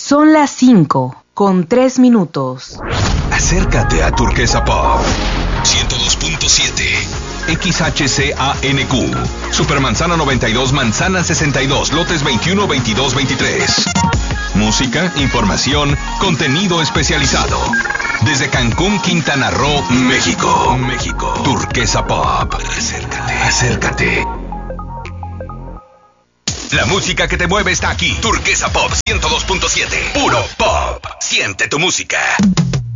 Son las 5:03. Acércate a Turquesa Pop 102.7 XHCANQ Supermanzana 92, Manzana 62, lotes 21, 22, 23. Música, información, contenido especializado. Desde Cancún, Quintana Roo, México. Turquesa Pop. Acércate. La música que te mueve está aquí. Turquesa Pop 102.7. Puro pop. Siente tu música.